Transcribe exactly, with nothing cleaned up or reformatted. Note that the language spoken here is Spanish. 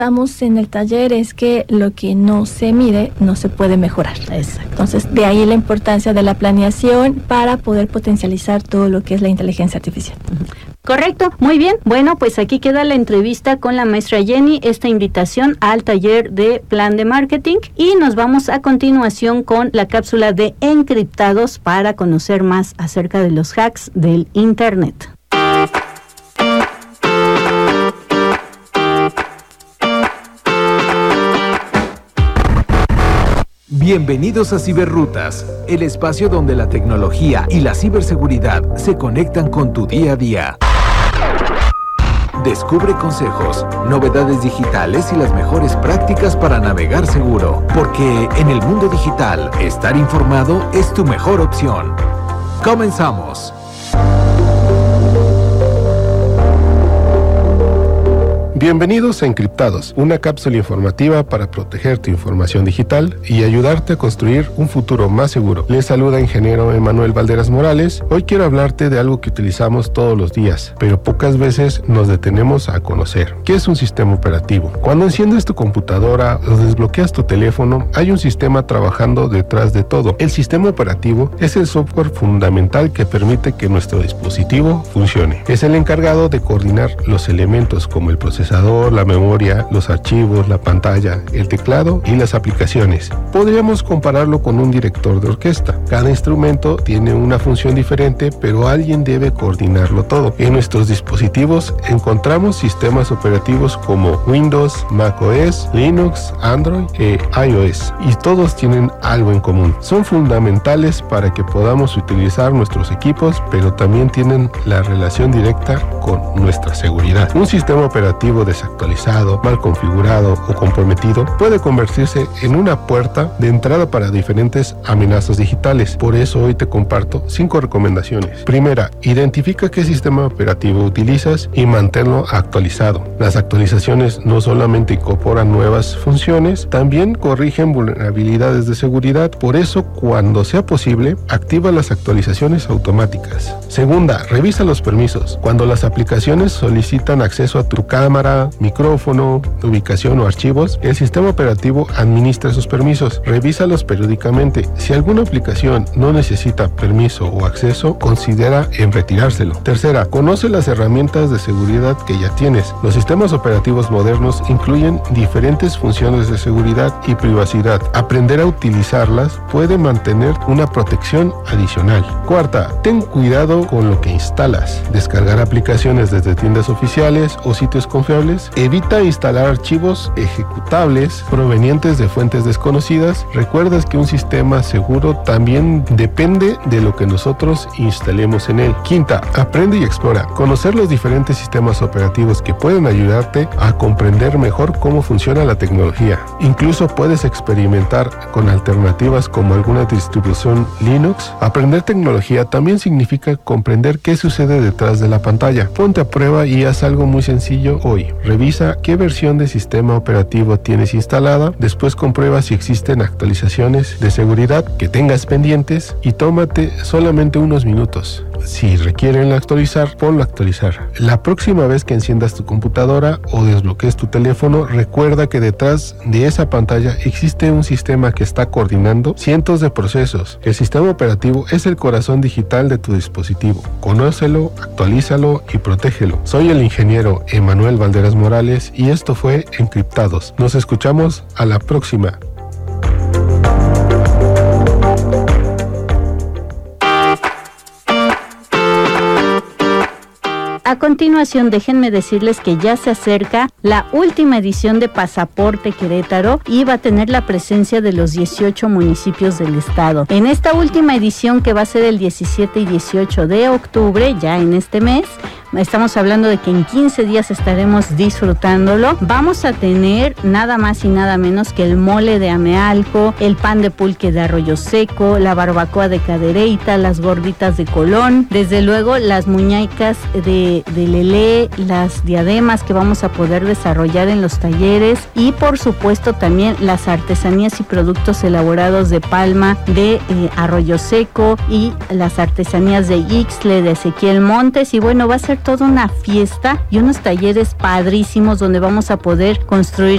Estamos en el taller es que lo que no se mide no se puede mejorar. Exacto. Entonces, de ahí la importancia de la planeación para poder potencializar todo lo que es la inteligencia artificial. Correcto, muy bien. Bueno, pues aquí queda la entrevista con la maestra Jenny, esta invitación al taller de plan de marketing, y nos vamos a continuación con la cápsula de encriptados para conocer más acerca de los hacks del Internet. Bienvenidos a Ciberrutas, el espacio donde la tecnología y la ciberseguridad se conectan con tu día a día. Descubre consejos, novedades digitales y las mejores prácticas para navegar seguro, porque en el mundo digital, estar informado es tu mejor opción. ¡Comenzamos! Bienvenidos a Encriptados, una cápsula informativa para proteger tu información digital y ayudarte a construir un futuro más seguro. Les saluda ingeniero Emanuel Valderas Morales. Hoy quiero hablarte de algo que utilizamos todos los días, pero pocas veces nos detenemos a conocer. ¿Qué es un sistema operativo? Cuando enciendes tu computadora o desbloqueas tu teléfono, hay un sistema trabajando detrás de todo. El sistema operativo es el software fundamental que permite que nuestro dispositivo funcione. Es el encargado de coordinar los elementos como el procesador, la memoria, los archivos, la pantalla, el teclado y las aplicaciones. Podríamos compararlo con un director de orquesta. Cada instrumento tiene una función diferente, pero alguien debe coordinarlo todo. En nuestros dispositivos encontramos sistemas operativos como Windows, macOS, Linux, Android e iOS, y todos tienen algo en común. Son fundamentales para que podamos utilizar nuestros equipos, pero también tienen la relación directa con nuestra seguridad. Un sistema operativo desactualizado, mal configurado o comprometido puede convertirse en una puerta de entrada para diferentes amenazas digitales. Por eso hoy te comparto cinco recomendaciones. Primera, identifica qué sistema operativo utilizas y manténlo actualizado. Las actualizaciones no solamente incorporan nuevas funciones, también corrigen vulnerabilidades de seguridad. Por eso, cuando sea posible, activa las actualizaciones automáticas. Segunda, revisa los permisos. Cuando las aplicaciones solicitan acceso a tu cámara, micrófono, ubicación o archivos, el sistema operativo administra esos permisos. Revísalos periódicamente. Si alguna aplicación no necesita permiso o acceso, considera en retirárselo. Tercera, conoce las herramientas de seguridad que ya tienes. Los sistemas operativos modernos incluyen diferentes funciones de seguridad y privacidad. Aprender a utilizarlas puede mantener una protección adicional. Cuarta, ten cuidado con lo que instalas. Descargar aplicaciones desde tiendas oficiales o sitios confiables. Evita instalar archivos ejecutables provenientes de fuentes desconocidas. Recuerda que un sistema seguro también depende de lo que nosotros instalemos en él. Quinta, aprende y explora. Conocer los diferentes sistemas operativos que pueden ayudarte a comprender mejor cómo funciona la tecnología. Incluso puedes experimentar con alternativas como alguna distribución Linux. Aprender tecnología también significa comprender qué sucede detrás de la pantalla. Ponte a prueba y haz algo muy sencillo hoy. Revisa qué versión de sistema operativo tienes instalada, después comprueba si existen actualizaciones de seguridad que tengas pendientes y tómate solamente unos minutos. Si requieren actualizar, ponlo a actualizar. La próxima vez que enciendas tu computadora o desbloquees tu teléfono, recuerda que detrás de esa pantalla existe un sistema que está coordinando cientos de procesos. El sistema operativo es el corazón digital de tu dispositivo. Conócelo, actualízalo y protégelo. Soy el ingeniero Emanuel Valderas Morales y esto fue Encriptados. Nos escuchamos a la próxima. A continuación, déjenme decirles que ya se acerca la última edición de Pasaporte Querétaro y va a tener la presencia de los dieciocho municipios del estado. En esta última edición, que va a ser el diecisiete y dieciocho de octubre, ya en este mes, estamos hablando de que en quince días estaremos disfrutándolo. Vamos a tener nada más y nada menos que el mole de Amealco, el pan de pulque de Arroyo Seco, la barbacoa de Cadereyta, las gorditas de Colón, desde luego las muñecas de de, de Lelé, las diademas que vamos a poder desarrollar en los talleres y por supuesto también las artesanías y productos elaborados de palma de eh, Arroyo Seco y las artesanías de Ixtle, de Ezequiel Montes. Y bueno, va a ser toda una fiesta y unos talleres padrísimos donde vamos a poder construir